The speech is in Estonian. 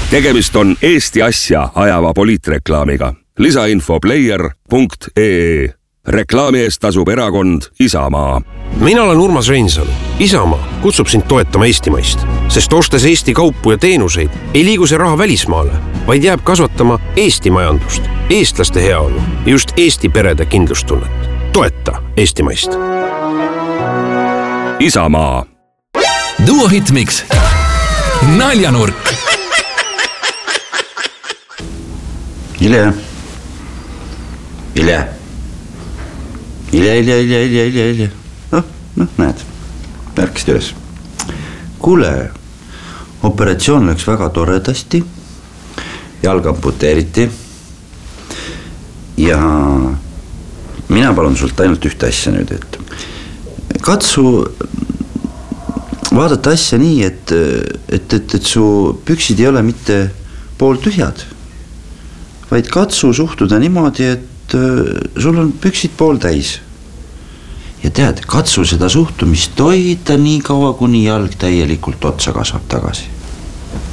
Tegemist on Eesti asja ajava poliitreklaamiga. Lisainfo player.ee. Reklaami eest tasub erakond Isamaa. Mina olen Urmas Reinsalu. Isamaa kutsub sind toetama eestimaist, sest ostes Eesti kaupu ja teenuseid ei liigu see raha välismaale, vaid jääb kasvatama Eesti majandust, eestlaste heaolu ja just Eesti perede kindlustunnet. Toeta eestimaist. Isamaa. Duo Hitmix. Naljanurk. Ile. Noh, näed, märkisid üles. Kuule, operatsioon läks väga toredasti, jalg amputeeriti ja mina palun sult ainult ühte asja nüüd, et katsu vaadata asja nii, et su püksid ei ole mitte pooltühjad, vaid katsu suhtuda niimoodi, et sul on püksid pool täis. Ja tead, katsu seda suhtumist hoida nii kaua, kuni jalg täielikult otsa kasvab tagasi.